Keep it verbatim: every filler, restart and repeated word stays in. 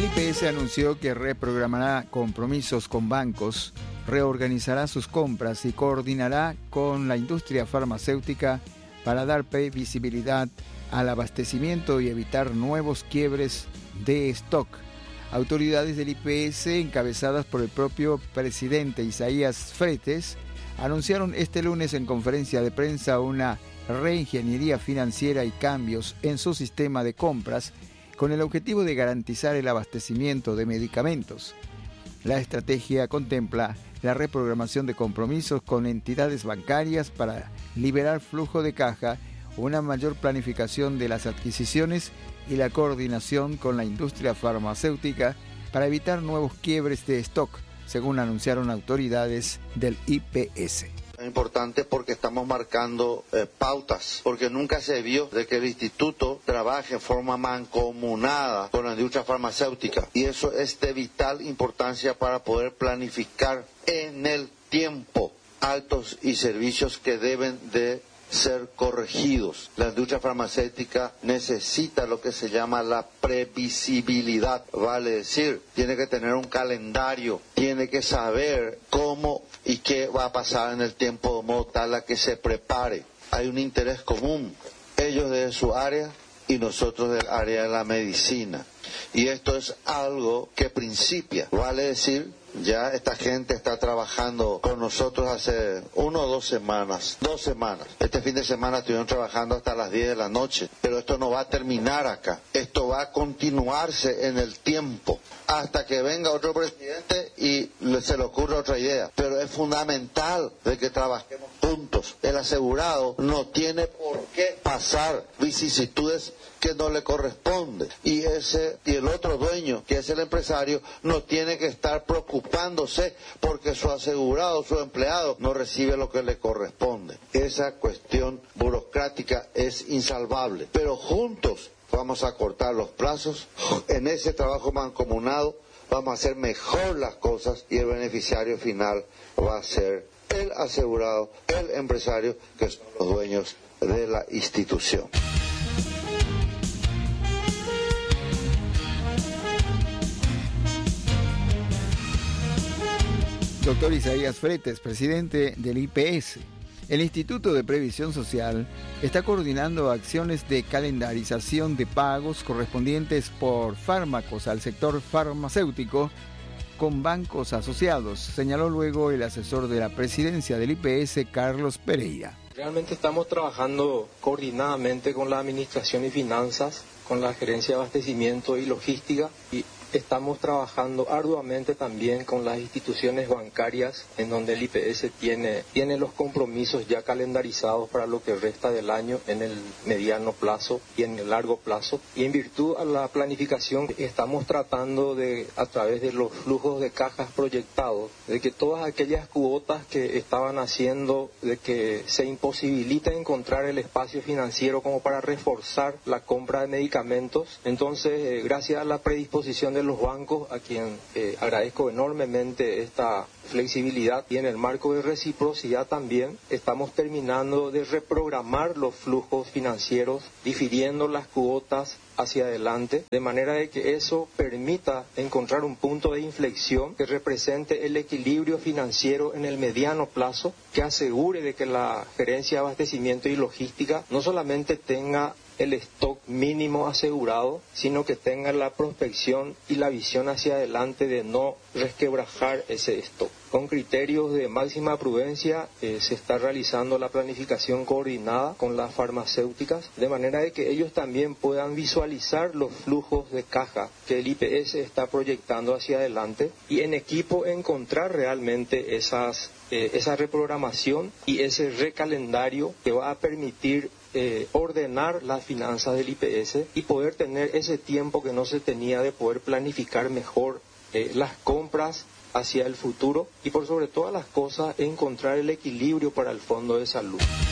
El I P S anunció que reprogramará compromisos con bancos, reorganizará sus compras y coordinará con la industria farmacéutica para dar previsibilidad al abastecimiento y evitar nuevos quiebres de stock. Autoridades del I P S, encabezadas por el propio presidente Isaías Freites, anunciaron este lunes en conferencia de prensa una reingeniería financiera y cambios en su sistema de compras con el objetivo de garantizar el abastecimiento de medicamentos. La estrategia contempla la reprogramación de compromisos con entidades bancarias para liberar flujo de caja, una mayor planificación de las adquisiciones y la coordinación con la industria farmacéutica para evitar nuevos quiebres de stock, según anunciaron autoridades del I P S. Es importante porque estamos marcando eh, pautas, porque nunca se vio de que el instituto trabaje en forma mancomunada con la industria farmacéutica, y eso es de vital importancia para poder planificar en el tiempo actos y servicios que deben de ser corregidos. La industria farmacéutica necesita lo que se llama la previsibilidad, vale decir, tiene que tener un calendario, tiene que saber cómo y qué va a pasar en el tiempo de modo tal a que se prepare. Hay un interés común, ellos de su área y nosotros del área de la medicina. Y esto es algo que principia, vale decir, ya esta gente está trabajando con nosotros hace una o dos semanas, dos semanas. Este fin de semana estuvieron trabajando hasta las diez de la noche, pero esto no va a terminar acá. Esto va a continuarse en el tiempo hasta que venga otro presidente y se le ocurra otra idea. Pero es fundamental de que trabajemos juntos. El asegurado no tiene por qué pasar vicisitudes que no le corresponde, y ese y el otro dueño, que es el empresario, no tiene que estar preocupándose porque su asegurado, su empleado, no recibe lo que le corresponde. Esa cuestión burocrática es insalvable, pero juntos vamos a cortar los plazos. En ese trabajo mancomunado vamos a hacer mejor las cosas y el beneficiario final va a ser el asegurado, el empresario, que son los dueños de la institución. Doctor Isaías Freites, presidente del I P S. El Instituto de Previsión Social está coordinando acciones de calendarización de pagos correspondientes por fármacos al sector farmacéutico con bancos asociados, señaló luego el asesor de la presidencia del I P S, Carlos Pereira. Realmente estamos trabajando coordinadamente con la Administración y Finanzas, con la Gerencia de Abastecimiento y Logística, y estamos trabajando arduamente también con las instituciones bancarias, en donde el I P S tiene, tiene los compromisos ya calendarizados para lo que resta del año en el mediano plazo y en el largo plazo. Y en virtud a la planificación, estamos tratando de, a través de los flujos de cajas proyectados, de que todas aquellas cuotas que estaban haciendo de que se imposibilita encontrar el espacio financiero como para reforzar la compra de medicamentos. Entonces, eh, gracias a la predisposición de los bancos, a quien eh, agradezco enormemente esta flexibilidad, y en el marco de reciprocidad también estamos terminando de reprogramar los flujos financieros, difiriendo las cuotas hacia adelante, de manera de que eso permita encontrar un punto de inflexión que represente el equilibrio financiero en el mediano plazo, que asegure de que la Gerencia de Abastecimiento y Logística no solamente tenga el stock mínimo asegurado, sino que tenga la prospección y la visión hacia adelante de no resquebrajar ese stock. Con criterios de máxima prudencia eh, se está realizando la planificación coordinada con las farmacéuticas, de manera de que ellos también puedan visualizar los flujos de caja que el I P S está proyectando hacia adelante, y en equipo encontrar realmente esas, eh, esa reprogramación y ese recalendario que va a permitir Eh, ordenar las finanzas del I P S y poder tener ese tiempo que no se tenía de poder planificar mejor eh, las compras hacia el futuro, y por sobre todas las cosas encontrar el equilibrio para el fondo de salud.